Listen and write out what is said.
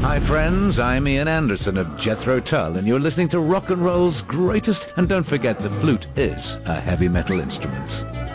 Hi friends, I'm Ian Anderson of Jethro Tull, and you're listening to rock and roll's greatest. And don't forget, the flute is a heavy metal instrument.